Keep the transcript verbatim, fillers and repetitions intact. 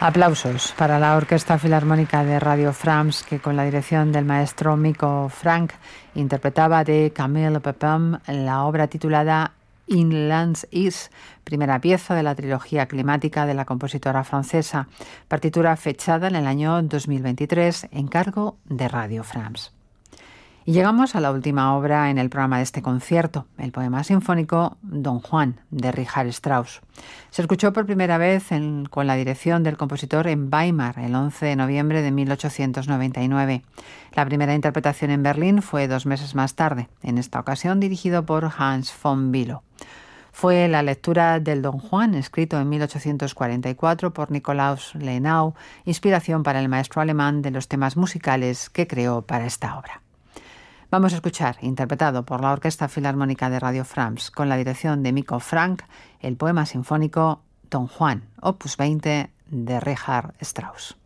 Aplausos para la Orquesta Filarmónica de Radio France, que con la dirección del maestro Miko Frank interpretaba de Camille Pepin la obra titulada Inlands Is, primera pieza de la trilogía climática de la compositora francesa, partitura fechada en el año dos mil veintitrés, encargo de Radio France. Y llegamos a la última obra en el programa de este concierto, el poema sinfónico Don Juan, de Richard Strauss. Se escuchó por primera vez en, con la dirección del compositor en Weimar el once de noviembre de mil ochocientos noventa y nueve. La primera interpretación en Berlín fue dos meses más tarde, en esta ocasión dirigido por Hans von Bülow. Fue la lectura del Don Juan, escrito en mil ochocientos cuarenta y cuatro por Nikolaus Lenau, inspiración para el maestro alemán de los temas musicales que creó para esta obra. Vamos a escuchar, interpretado por la Orquesta Filarmónica de Radio France, con la dirección de Miko Frank, el poema sinfónico Don Juan, opus veinte de Richard Strauss.